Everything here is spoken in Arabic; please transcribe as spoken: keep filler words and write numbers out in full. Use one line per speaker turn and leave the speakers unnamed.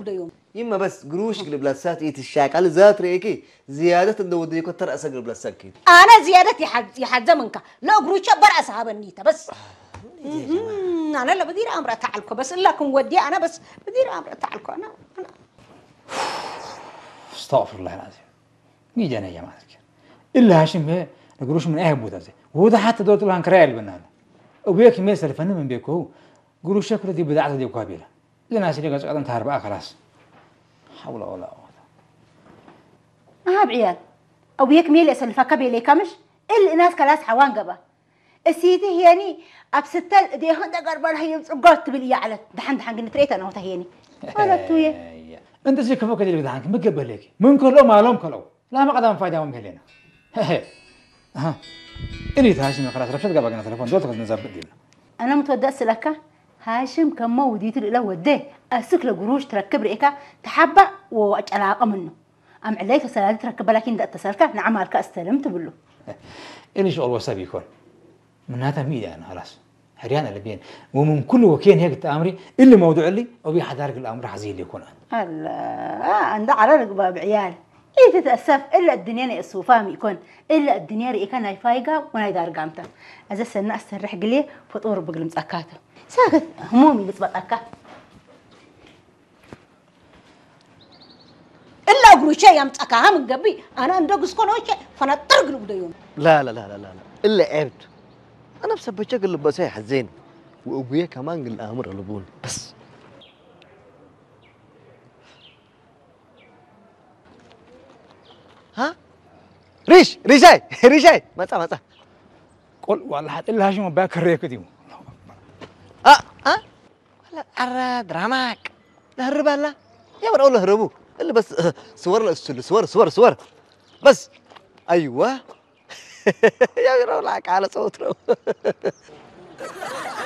يوم
يما بس قروش قلب لسات إيه الشاك على ذات ريكي زيادة الدودي كتر أسا قلب لسات كده
أنا زيادة يحد يحد زمنك لا قروش بر أصحاب النيتا بس أنا لا بدير أمر تعلقه بس إلا كم ودي أنا بس بدير أمر تعلقه أنا أنا
استغفر الله العظيم مي جانا يا جماعة إلا هاشم هي قروش من أهب وذا وهذا حتى دوت الله كرايل بنانا وبيك مثل فن من بيكو قروش شكله دي بدعته دي قابلة لناس اللي قاعد تهرب خلاص حول ولا قوة
ما هب عيال أو بيك ميل أسلفا كبيلي كمش إلا ناس كلاس حوان قبا السيدي هياني أبستل دي هندا قربان هي قلت بلي على دحن دحن قلت ريت أنا وتهيني ولا تويه
أنت زي كم كده اللي دحنك مقبل لك من كله ما لهم كلو لا ما قدام فايدة من هلنا ها إني تهاشم خلاص رفشت قبل قنا تلفون دوت قد نزبط دينا
أنا متودع سلكة هاشم كم موديت الأول ده أسكله قروش تركب ريكا تحبه وأجعل منه أم عليك سلالة تركب لكن ده تسلكة نعم هالك استلمت بقوله
إني شو الله سبي يكون من هذا ميدا أنا خلاص حريان اللي بين ومن كل وكين هيك تأمري اللي موضوع اللي أبي حدارك الأمر حزين يكون
هلا عند على رقبة بعيال إيه تتأسف إلا الدنيا السوفام يكون إلا الدنيا يكون هيفايقة وأنا يدار قامته إذا سنة أسترح قليه فطور بقلم زكاته ساكت همومي بتبقى إلا أقول شيء يوم تأكلها من قبي أنا أندقس كونه شيء فنطرق له بده يوم
لا لا لا لا لا إلا عبت أنا بسبب شكل لباسي حزين وأبويا كمان قل أمر لبون بس ها ريش ريشاي ريشاي متى متى
قل والله حتى إلا هاشم باكر ريك ديو
أه أه لا أرى دراماك لا هرب لا يا ورا ولا هربوا اللي بس صور له صور صور صور بس أيوة يا ورا لك على صوت